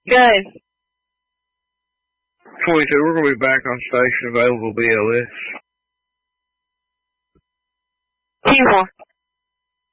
Go. 22, we're going to be back on station available BLS.